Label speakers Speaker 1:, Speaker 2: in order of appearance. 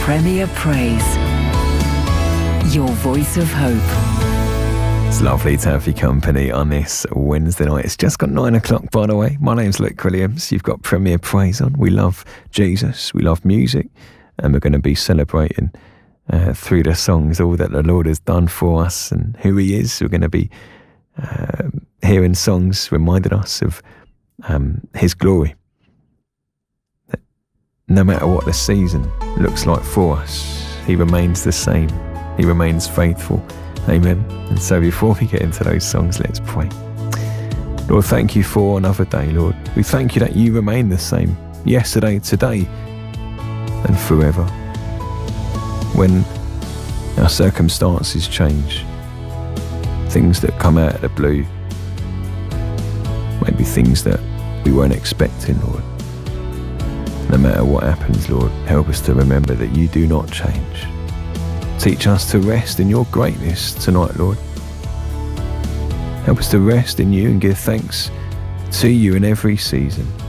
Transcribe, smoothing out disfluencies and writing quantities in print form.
Speaker 1: Premier Praise. Your voice of hope.
Speaker 2: It's lovely to have your company on this Wednesday night. It's just got 9 o'clock, by the way. My name's Luke Williams. You've got Premier Praise on. We love Jesus. We love music. And we're going to be celebrating through the songs all that the Lord has done for us and who he is. We're going to be hearing songs reminding us of his glory. That no matter what the season looks like for us, he remains the same. He remains faithful. Amen. And so before we get into those songs, let's pray. Lord, thank you for another day, Lord. We thank you that you remain the same yesterday, today, and forever. When our circumstances change, things that come out of the blue, maybe things that we weren't expecting, Lord. No matter what happens, Lord, help us to remember that you do not change. Teach us to rest in your greatness tonight, Lord. Help us to rest in you and give thanks to you in every season.